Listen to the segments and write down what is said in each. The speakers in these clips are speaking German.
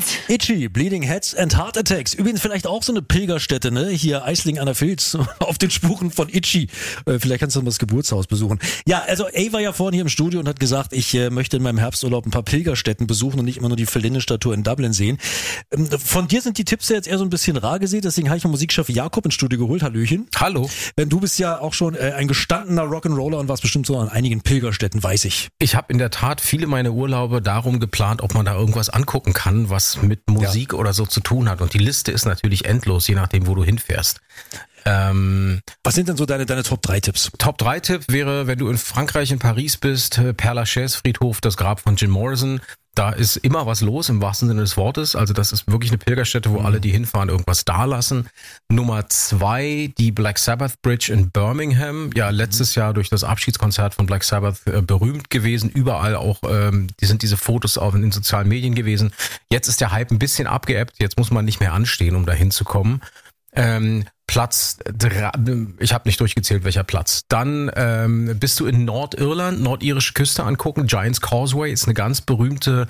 Itchy, Bleeding Heads and Heart Attacks. Übrigens vielleicht auch so eine Pilgerstätte, ne? Hier Eisling an der Vils, auf den Spuren von Itchy. Vielleicht kannst du mal das Geburtshaus besuchen. Ja, also A war ja vorhin hier im Studio und hat gesagt, ich möchte in meinem Herbsturlaub ein paar Pilgerstätten besuchen und nicht immer nur die Verlinde-Statue in Dublin sehen. Von dir sind die Tipps ja jetzt eher so ein bisschen rar gesehen, deswegen habe ich den Musikchef Jakob ins Studio geholt. Hallöchen. Hallo. Du bist ja auch schon ein gestandener Rock'n'Roller und warst bestimmt so an einigen Pilgerstätten, weiß ich. Ich habe in der Tat viele meiner Urlaube darum geplant, ob man da irgendwas angucken kann, was mit Musik oder so zu tun hat. Und die Liste ist natürlich endlos, je nachdem, wo du hinfährst. Was sind denn so deine Top-3-Tipps? Top-3-Tipp wäre, wenn du in Frankreich, in Paris bist, Père-Lachaise-Friedhof, das Grab von Jim Morrison. Da ist immer was los, im wahrsten Sinne des Wortes. Also das ist wirklich eine Pilgerstätte, wo alle, die hinfahren, irgendwas dalassen. Nummer 2, die Black Sabbath Bridge in Birmingham. Ja, letztes Jahr durch das Abschiedskonzert von Black Sabbath berühmt gewesen. Überall auch, sind diese Fotos in den sozialen Medien gewesen. Jetzt ist der Hype ein bisschen abgeebbt. Jetzt muss man nicht mehr anstehen, um da hinzukommen. Platz 3, ich habe nicht durchgezählt, welcher Platz. Dann bist du in Nordirland, nordirische Küste angucken. Giant's Causeway ist eine ganz berühmte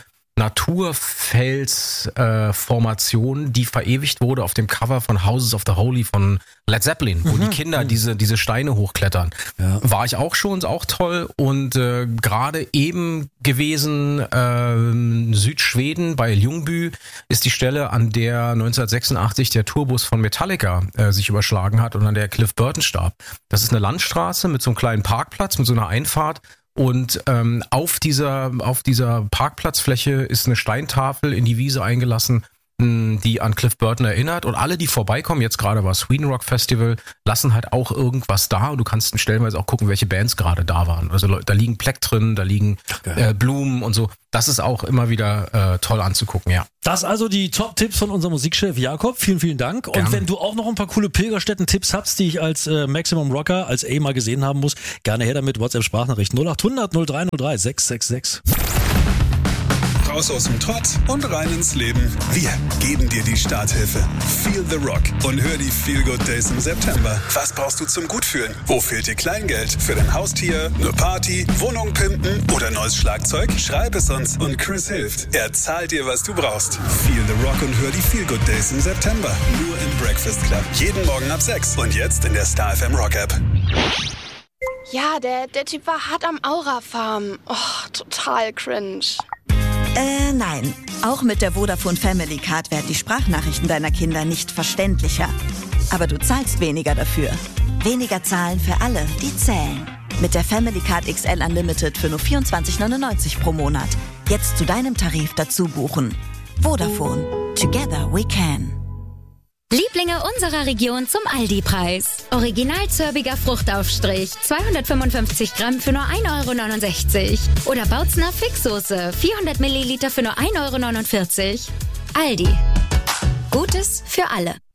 Naturfelsformation, die verewigt wurde auf dem Cover von Houses of the Holy von Led Zeppelin, wo die Kinder diese Steine hochklettern. Ja. War ich auch schon, ist auch toll. Und gerade eben gewesen, Südschweden bei Ljungby ist die Stelle, an der 1986 der Tourbus von Metallica sich überschlagen hat und an der Cliff Burton starb. Das ist eine Landstraße mit so einem kleinen Parkplatz, mit so einer Einfahrt. Und auf dieser Parkplatzfläche ist eine Steintafel in die Wiese eingelassen, die an Cliff Burton erinnert. Und alle, die vorbeikommen, jetzt gerade war Sweden Rock Festival, lassen halt auch irgendwas da. Und du kannst stellenweise auch gucken, welche Bands gerade da waren. Also da liegen Plektren, da liegen Blumen und so. Das ist auch immer wieder toll anzugucken, ja. Das also die Top-Tipps von unserem Musikchef Jakob. Vielen, vielen Dank. Gerne. Und wenn du auch noch ein paar coole Pilgerstätten-Tipps hast, die ich als Maximum Rocker, als A mal gesehen haben muss, gerne her damit. WhatsApp-Sprachnachricht 0800 0303 666. Raus aus dem Trott und rein ins Leben. Wir geben dir die Starthilfe. Feel the Rock und hör die Feel Good Days im September. Was brauchst du zum Gutfühlen? Wo fehlt dir Kleingeld? Für dein Haustier, eine Party, Wohnung pimpen oder neues Schlagzeug? Schreib es uns und Chris hilft. Er zahlt dir, was du brauchst. Feel the Rock und hör die Feel Good Days im September. Nur im Breakfast Club. Jeden Morgen ab 6 und jetzt in der Star FM Rock App. Ja, der Typ war hart am Aura-Farm. Oh, total cringe. Nein. Auch mit der Vodafone Family Card werden die Sprachnachrichten deiner Kinder nicht verständlicher. Aber du zahlst weniger dafür. Weniger zahlen für alle, die zählen. Mit der Family Card XL Unlimited für nur 24,99 pro Monat. Jetzt zu deinem Tarif dazu buchen. Vodafone. Together we can. Lieblinge unserer Region zum Aldi-Preis. Original zörbiger Fruchtaufstrich, 255 Gramm für nur 1,69 €. Oder Bautzner Fixsoße, 400 Milliliter für nur 1,49 €. Aldi. Gutes für alle.